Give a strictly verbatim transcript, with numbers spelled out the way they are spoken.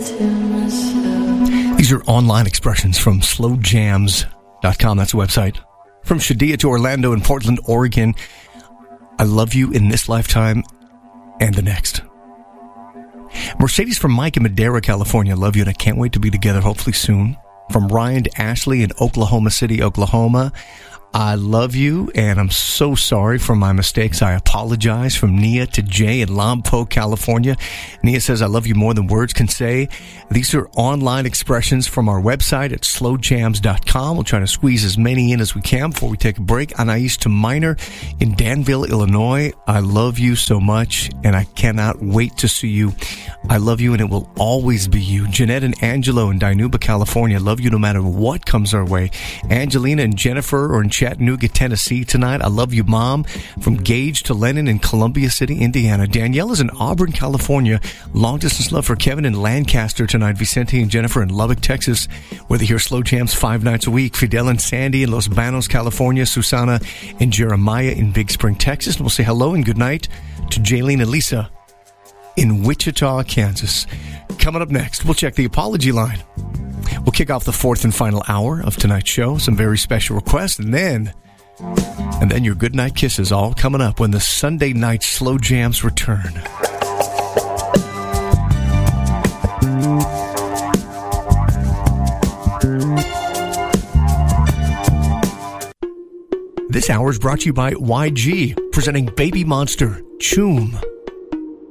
These are online expressions from slow jams dot com. That's the website. From Shadia to Orlando and Portland, Oregon. I love you in this lifetime and the next. Mercedes from Mike in Madera, California. Love you and I can't wait to be together hopefully soon. From Ryan to Ashley in Oklahoma City, Oklahoma. I love you, and I'm so sorry for my mistakes. I apologize. From Nia to Jay in Lompoc, California. Nia says, I love you more than words can say. These are online expressions from our website at slow jams dot com. We'll try to squeeze as many in as we can before we take a break. Anais to Minor in Danville, Illinois. I love you so much, and I cannot wait to see you. I love you, and it will always be you. Jeanette and Angelo in Dinuba, California. Love you no matter what comes our way. Angelina and Jennifer are in Chattanooga, Tennessee tonight. I love you, Mom. From Gage to Lennon in Columbia City, Indiana. Danielle is in Auburn, California. Long distance love for Kevin in Lancaster tonight. Vicente and Jennifer in Lubbock, Texas, where they hear slow jams five nights a week. Fidel and Sandy in Los Banos, California. Susana and Jeremiah in Big Spring, Texas. And we'll say hello and good night to Jaylene and Lisa in Wichita, Kansas. Coming up next, we'll check the apology line. We'll kick off the fourth and final hour of tonight's show. Some very special requests, and then, and then your goodnight kisses, all coming up when the Sunday night slow jams return. This hour is brought to you by Y G, presenting Baby Monster, Choom.